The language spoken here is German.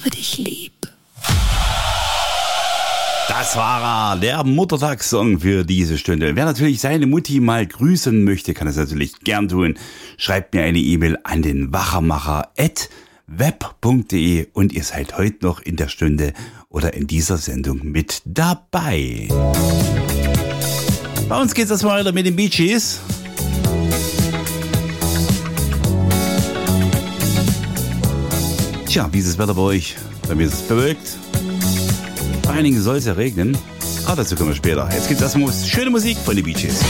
habe dich lieb. Das war er, der Muttertagssong für diese Stunde. Wer natürlich seine Mutti mal grüßen möchte, kann das natürlich gern tun. Schreibt mir eine E-Mail an den wachermacher@web.de und ihr seid heute noch in der Stunde oder in dieser Sendung mit dabei. Bei uns geht's erstmal weiter mit den Bee Gees. Tja, wie ist das Wetter bei euch? Bei mir ist es bewölkt. Bei einigen soll es ja regnen. Aber dazu kommen wir später. Jetzt geht's erstmal um schöne Musik von den Bee Gees.